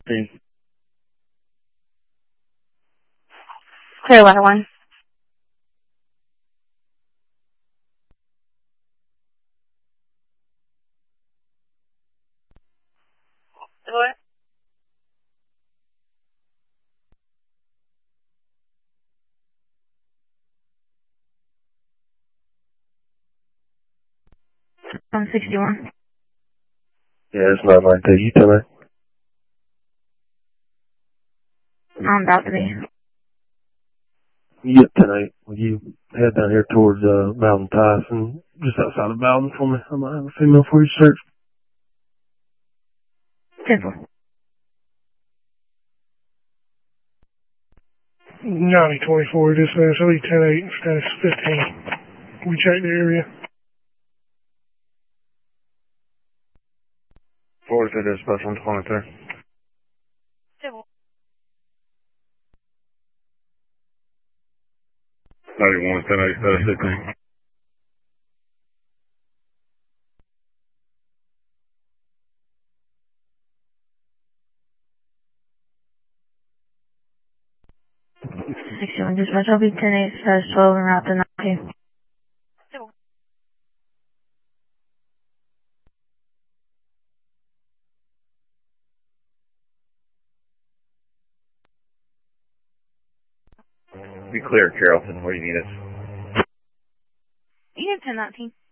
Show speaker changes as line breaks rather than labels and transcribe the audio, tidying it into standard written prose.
Clearwater 1. What? I'm 61.
Yeah, it's not like that. You tonight?
I'm about to be.
Yep, tonight. Will you head down here towards Bowden Tyson, just outside of Bowden for me? I might have a female for you to search.
Simple.
9024, dispatch, Elite 10-8, status 15. We checked the area.
Forward to dispatch 123.
Simple.
91, 10-8, status 15.
Dispatch, I'll be 10-8, status 12, and route to 92. Simple.
Be clear, Carrollton. Where do you need us?
You get 10-19.